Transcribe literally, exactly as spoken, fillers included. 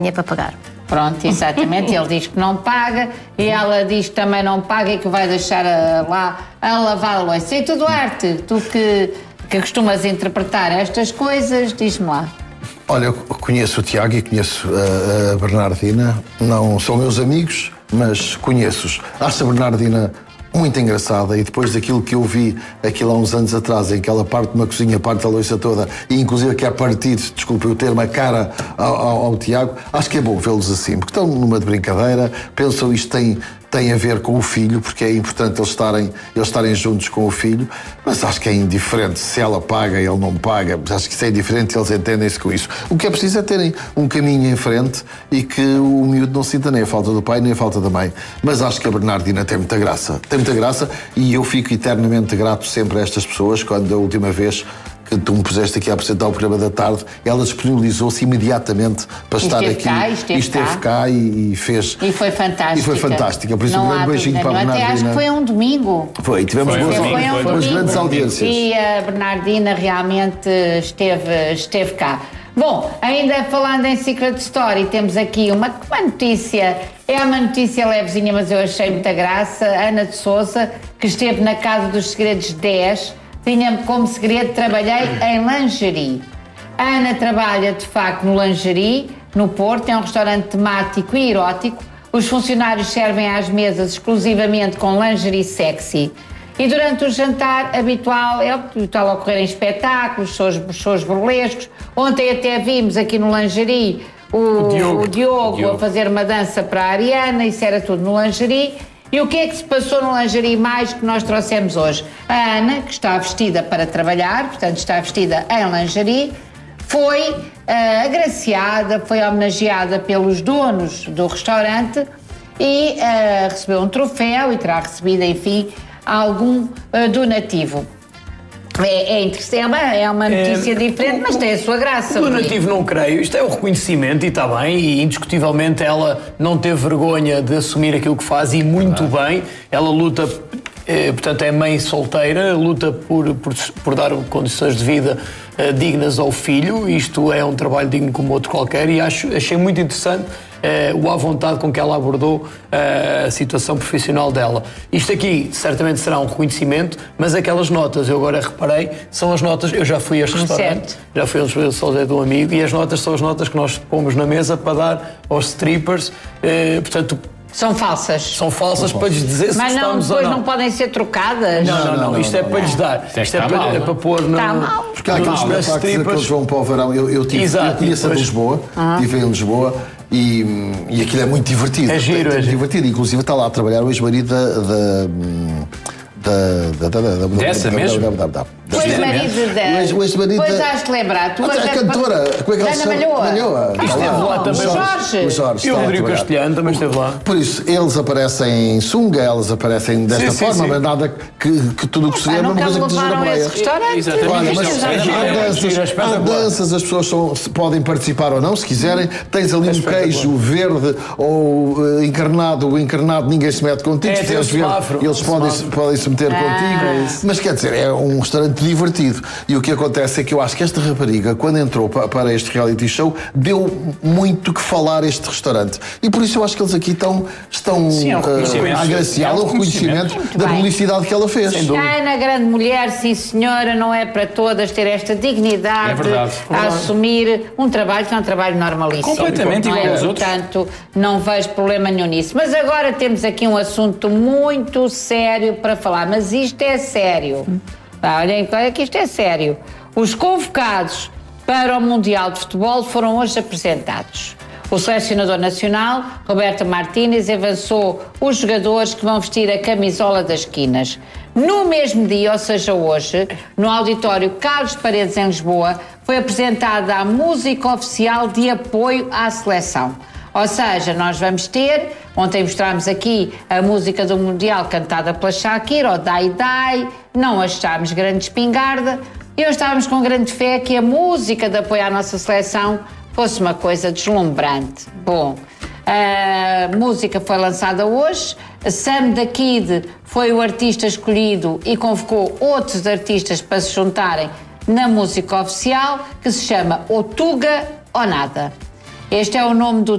É para pagar. Pronto, exatamente, ele diz que não paga e ela diz que também não paga e que vai deixar a, lá a lavar a louça. E tu, Duarte, tu que, que costumas interpretar estas coisas, diz-me lá. Olha, eu conheço o Tiago e conheço a, a Bernardina, não são meus amigos, mas conheço-os. Acho a Bernardina muito engraçada e depois daquilo que eu vi aquilo há uns anos atrás, em que ela parte de uma cozinha, parte da louça toda e inclusive quer partir, desculpe o termo, a cara ao, ao, ao Tiago, acho que é bom vê-los assim, porque estão numa de brincadeira, pensam isto tem, tem a ver com o filho, porque é importante eles estarem, eles estarem juntos com o filho, mas acho que é indiferente se ela paga e ele não paga, acho que isso é indiferente e eles entendem-se com isso. O que é preciso é terem um caminho em frente e que o miúdo não sinta nem a falta do pai nem a falta da mãe, mas acho que a Bernardina tem muita graça, tem muita graça e eu fico eternamente grato sempre a estas pessoas. Quando a última vez que tu me puseste aqui a apresentar o programa da tarde, ela disponibilizou-se imediatamente para e estar esteve aqui cá, esteve, e esteve cá, cá e, e fez. E foi fantástica. E foi fantástica. Por isso, não um grande beijinho para a Bernardina. Até acho que foi um domingo. Foi, tivemos foi, boas, foi, foi um boas grandes audiências. E a Bernardina realmente esteve, esteve cá. Bom, ainda falando em Secret Story, temos aqui uma, uma notícia, é uma notícia levezinha, mas eu achei muita graça. Ana de Sousa, que esteve na Casa dos Segredos dez, tinha como segredo: trabalhei em lingerie. A Ana trabalha, de facto, no lingerie, no Porto, é um restaurante temático e erótico. Os funcionários servem às mesas exclusivamente com lingerie sexy. E durante o jantar habitual, é habitual ocorrerem espetáculos, shows, shows burlescos. Ontem até vimos aqui no lingerie o, o, Diogo, o, Diogo, o Diogo a fazer uma dança para a Ariana, isso era tudo no lingerie. E o que é que se passou no lingerie mais que nós trouxemos hoje? A Ana, que está vestida para trabalhar, portanto está vestida em lingerie, foi uh, agraciada, foi homenageada pelos donos do restaurante e uh, recebeu um troféu e terá recebido, enfim, algum uh, donativo. É, é interessante, é uma notícia é, diferente, mas tem a sua graça. O donativo não creio, isto é o reconhecimento e está bem, e indiscutivelmente ela não teve vergonha de assumir aquilo que faz e muito ah. bem. Ela luta, é, portanto é mãe solteira, luta por, por, por dar condições de vida uh, dignas ao filho. Isto é um trabalho digno como outro qualquer e acho, achei muito interessante Uh, o à vontade com que ela abordou uh, a situação profissional dela. Isto aqui certamente será um reconhecimento, mas aquelas notas, eu agora reparei, são as notas, eu já fui a este restaurante, já fui ao São José de um amigo, e as notas são as notas que nós pomos na mesa para dar aos strippers, uh, portanto... São falsas. São falsas para lhes dizer se mas não, gostamos ou depois não. não podem ser trocadas. Não, não, não, não isto é para lhes dar. Isto é para, é para pôr no... Está mal. Porque há aqueles espetáculos que eles vão para o verão. Eu, eu, tive, Exato, eu conheço depois... a Lisboa, ah. estive em Lisboa e, e aquilo é muito divertido. É giro, é, é muito giro. divertido. Inclusive está lá a trabalhar o ex-marido da... da Da, da, da, da, Dessa da, mesmo? Da, da, da, da, o ex-marido da... O ex-marido Pois da... has de lembrar. Tu a, a cantora. Como é que ela se chama? Malhoa. Ah, esteve lá também. O Jorge. O Jorge. E o Rodrigo Castelhano também esteve lá. Por isso, eles aparecem em sunga, elas aparecem desta sim, forma, sim, mas nada que, que tudo o que se vê é uma coisa que esteja na praia. Olha, mas há danças, há danças, as pessoas são, podem participar ou não, se quiserem. Tens ali um queijo verde ou uh, encarnado, o encarnado ninguém se mete contigo. É, se tiveres verde, eles podem, podem se meter ah. contigo. Mas quer dizer, é um restaurante divertido. E o que acontece é que eu acho que esta rapariga, quando entrou para, para este reality show, deu muito que falar este restaurante. E por isso eu acho que eles aqui estão, estão sim, é um uh, a agraciá-la, é um reconhecimento da publicidade que ela fez. A Ana, grande mulher, sim senhora, não é para todas ter esta dignidade é a assumir um trabalho que é um trabalho normalíssimo. Completamente igual aos outros. Portanto, não vejo problema nenhum nisso. Mas agora temos aqui um assunto muito sério para falar. Mas isto é sério. Ah, olhem, olha que isto é sério. Os convocados para o Mundial de Futebol foram hoje apresentados. O selecionador nacional, Roberto Martínez, avançou os jogadores que vão vestir a camisola das quinas. No mesmo dia, ou seja, hoje, no auditório Carlos Paredes, em Lisboa, foi apresentada a música oficial de apoio à seleção. Ou seja, nós vamos ter, ontem mostrámos aqui a música do Mundial cantada pela Shakira, o Dai Dai, não achámos grande espingarda, e nós estávamos com grande fé que a música de apoio à nossa seleção fosse uma coisa deslumbrante. Bom, a música foi lançada hoje, Sam da Kid foi o artista escolhido e convocou outros artistas para se juntarem na música oficial, que se chama O Tuga ou Nada. Este é o nome do